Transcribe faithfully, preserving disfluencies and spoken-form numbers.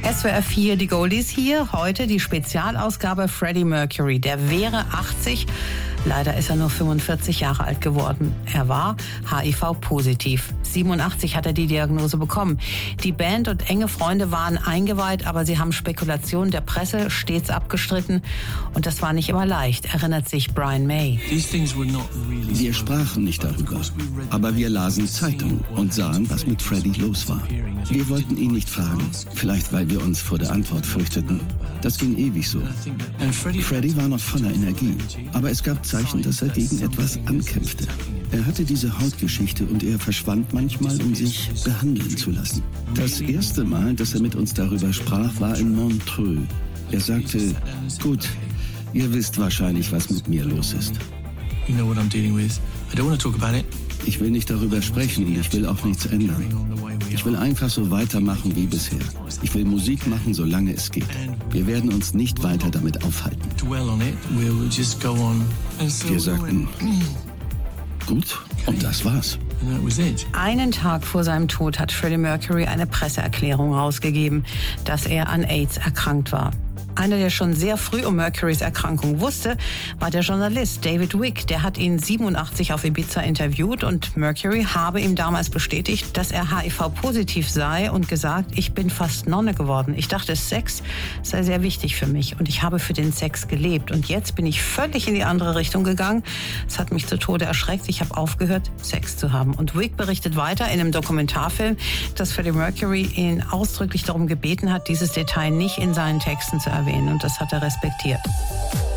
S W R vier, die Goldies hier. Heute die Spezialausgabe Freddie Mercury. Der wäre achtzig. Leider ist er nur fünfundvierzig Jahre alt geworden. Er war H I V-positiv. siebenundachtzig hat er die Diagnose bekommen. Die Band und enge Freunde waren eingeweiht, aber sie haben Spekulationen der Presse stets abgestritten. Und das war nicht immer leicht, erinnert sich Brian May. Wir sprachen nicht darüber, aber wir lasen Zeitungen und sahen, was mit Freddie los war. Wir wollten ihn nicht fragen, vielleicht weil wir uns vor der Antwort fürchteten. Das ging ewig so. Freddie war noch voller Energie, aber es gab Zeichen, dass er gegen etwas ankämpfte. Er hatte diese Hautgeschichte und er verschwand manchmal, um sich behandeln zu lassen. Das erste Mal, dass er mit uns darüber sprach, war in Montreux. Er sagte, gut, ihr wisst wahrscheinlich, was mit mir los ist. Ich will nicht darüber sprechen und ich will auch nichts ändern. Ich will einfach so weitermachen wie bisher. Ich will Musik machen, solange es geht. Wir werden uns nicht weiter damit aufhalten. Wir sagten, gut, und das war's. Einen Tag vor seinem Tod hat Freddie Mercury eine Presseerklärung rausgegeben, dass er an AIDS erkrankt war. Einer, der schon sehr früh um Mercurys Erkrankung wusste, war der Journalist David Wick. Der hat ihn siebenundachtzig auf Ibiza interviewt und Mercury habe ihm damals bestätigt, dass er H I V-positiv sei und gesagt, ich bin fast Nonne geworden. Ich dachte, Sex sei sehr wichtig für mich und ich habe für den Sex gelebt. Und jetzt bin ich völlig in die andere Richtung gegangen. Es hat mich zu Tode erschreckt. Ich habe aufgehört, Sex zu haben. Und Wick berichtet weiter in einem Dokumentarfilm, dass Freddie Mercury ihn ausdrücklich darum gebeten hat, dieses Detail nicht in seinen Texten zu erwähnen. Und das hat er respektiert.